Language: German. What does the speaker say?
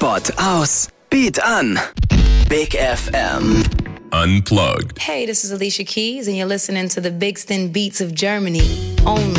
Spot aus Beat an. Big FM. Unplugged. Hey, this is Alicia Keys, and you're listening to the Big Stin Beats of Germany only.